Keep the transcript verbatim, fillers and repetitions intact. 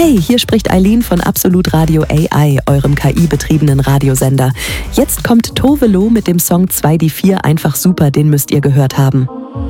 Hey, hier spricht Eileen von Absolut Radio A I, eurem K I-betriebenen Radiosender. Jetzt kommt Tove Lo mit dem Song zwei die vier einfach super, den müsst ihr gehört haben.